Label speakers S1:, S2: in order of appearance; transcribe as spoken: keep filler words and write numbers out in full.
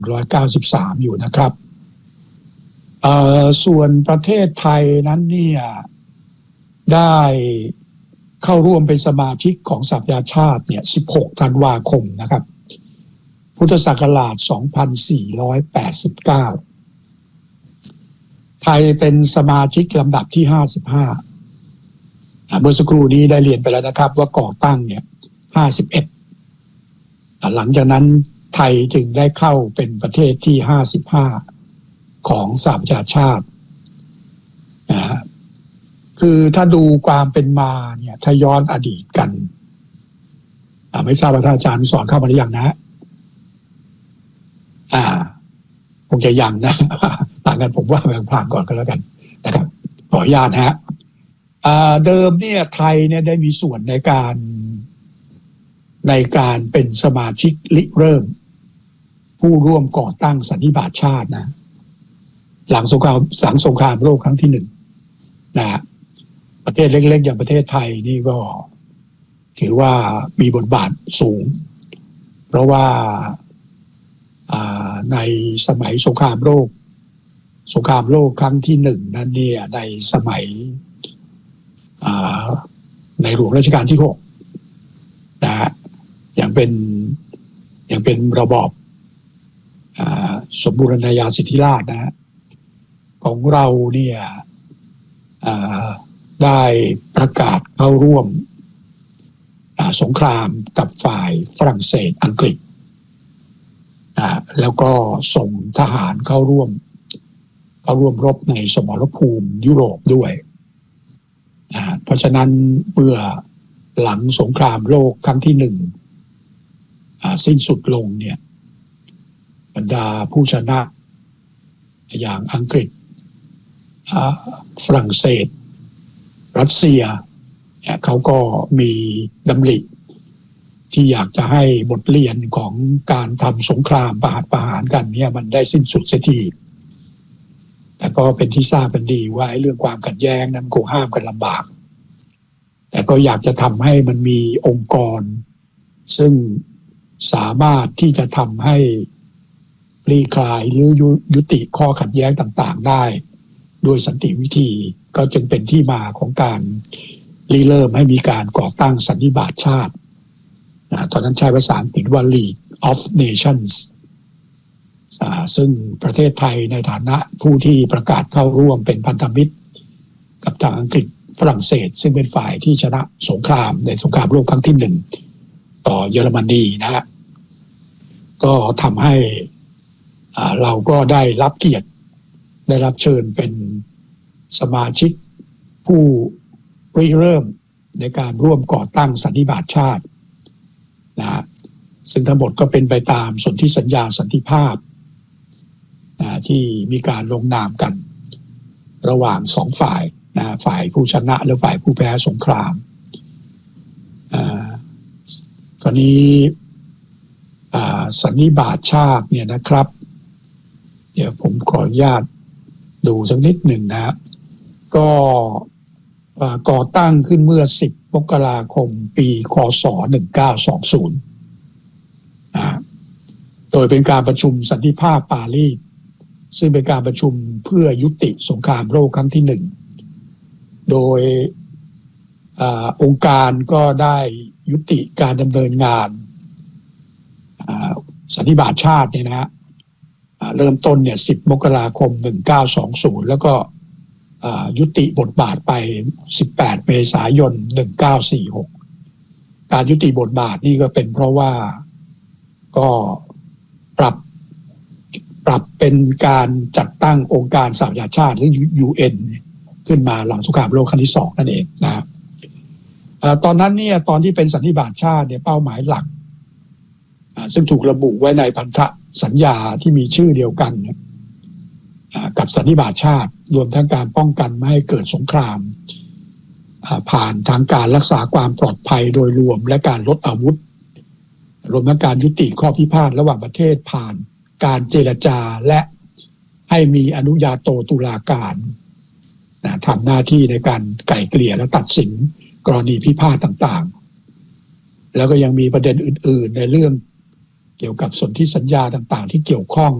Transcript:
S1: ร้อยเก้าสิบสามอยู่นะครับส่วนประเทศไทยนั้นเนี่ยได้เข้าร่วมเป็นสมาชิกของสหประชาชาติเนี่ยสิบหกธันวาคมนะครับพุทธศักราชสองพันสี่ร้อยแปดสิบเก้าไทยเป็นสมาชิกลำดับที่ห้าสิบห้าเมื่อสักครู่นี้ได้เรียนไปแล้วนะครับว่าก่อตั้งเนี่ยห้าสิบเอ็ดหลังจากนั้นไทยจึงได้เข้าเป็นประเทศที่ห้าสิบห้าของสหประชาชาตินะคือถ้าดูความเป็นมาเนี่ยถ้าย้อนอดีตกันไม่ทราบว่าท่านอาจารย์สอนเข้ามาหรือยังนะอ่าคงจะยังนะต่างกันผมว่าแบ่งผ่านก่อนก็แล้วกันนะครับขออนุญาตนะฮะเดิมเนี่ยไทยเนี่ยได้มีส่วนในการในการเป็นสมาชิกริเริ่มผู้ร่วมก่อตั้งสันนิบาตชาตินะหลังสงครามหลังสงครามโลกครั้งที่หนึ่งนะประเทศเล็กๆอย่างประเทศไทยนี่ก็ถือว่ามีบทบาทสูงเพราะว่าในสมัยสงครามโลกสงครามโลกครั้งที่หนึ่งนั้นเนี่ยในสมัยในหลวงรัชกาลที่หกนะฮะอย่างเป็นอย่างเป็นระบอบสมบูรณาญาสิทธิราชย์นะฮะของเราเนี่ยได้ประกาศเข้าร่วมสงครามกับฝ่ายฝรั่งเศสอังกฤษแล้วก็ส่งทหารเข้าร่วมเข้าร่วมรบในสมรภูมิยุโรปด้วยเพราะฉะนั้นเมื่อหลังสงครามโลกครั้งที่หนึ่งสิ้นสุดลงเนี่ยบรรดาผู้ชนะอย่างอังกฤษฝรั่งเศสรัสเซียเขาก็มีดำริที่อยากจะให้บทเรียนของการทำสงครามประหัตประหารกันเนี่ยมันได้สิ้นสุดเสียทีแต่ก็เป็นที่ทราบกันดีว่าเรื่องความขัดแย้งนั้นคงห้ามกันลำบากแต่ก็อยากจะทำให้มันมีองค์กรซึ่งสามารถที่จะทำให้คลี่คลายหรือยุติข้อขัดแย้งต่างๆได้โดยสันติวิธีก็จึงเป็นที่มาของการริเริ่มให้มีการก่อตั้งสันนิบาตชาติตอนนั้นใช้ภาษาอังกฤษว่า League of Nations ซึ่งประเทศไทยในฐานะผู้ที่ประกาศเข้าร่วมเป็นพันธมิตรกับทางอังกฤษฝรั่งเศสซึ่งเป็นฝ่ายที่ชนะสงครามในสงครามโลกครั้งที่หนึ่งต่อเยอรมนีนะฮะก็ทำให้เราก็ได้รับเกียรติได้รับเชิญเป็นสมาชิกผู้ริเริ่มในการร่วมก่อตั้งสันนิบาตชาตินะซึ่งทั้งหมดก็เป็นไปตามสนธิสัญญาสันติภาพนะที่มีการลงนามกันระหว่างสองฝ่ายนะฝ่ายผู้ชนะและฝ่ายผู้แพ้สงครามตอนนี้สันนิบาตชาติเนี่ยนะครับเดี๋ยวผมขออนุญาตดูสักนิดหนึ่งนะก็ก่อตั้งขึ้นเมื่อสิบมกราคมปีคศหนึ่งพันเก้าร้อยยี่สิบนะโดยเป็นการประชุมสันติภาพปารีสซึ่งเป็นการประชุมเพื่อยุติสงครามโลกครั้งที่หนึ่งโดยอองค์การก็ได้ยุติการดำเนินงานสันนิบาตชาติเนี่ยนะฮะเริ่มต้นเนี่ยสิบมกราคมหนึ่งพันเก้าร้อยยี่สิบแล้วก็ยุติบทบาทไปสิบแปดเมษายนหนึ่งพันเก้าร้อยสี่สิบหกการยุติบทบาทนี่ก็เป็นเพราะว่าก็ปรับปรับเป็นการจัดตั้งองค์การสหประชาชาติหรือ ยู เอ็น ขึ้นมาหลังสงครามโลกครั้งที่สองนั่นเองนะตอนนั้นเนี่ยตอนที่เป็นสันนิบาตชาติเนี่ยเป้าหมายหลักซึ่งถูกระบุไว้ในพันธสัญญาที่มีชื่อเดียวกันกับสันนิบาตชาติรวมทั้งการป้องกันไม่ให้เกิดสงครามผ่านทางการรักษาความปลอดภัยโดยรวมและการลดอาวุธรวมทั้งการยุติข้อพิพาทระหว่างประเทศผ่านการเจรจาและให้มีอนุญาโตตุลาการนะทำหน้าที่ในการไกล่เกลี่ยและตัดสินกรณีพิพาทต่างๆแล้วก็ยังมีประเด็นอื่นๆในเรื่องเกี่ยวกับสนธิสัญญาต่างๆที่เกี่ยวข้อง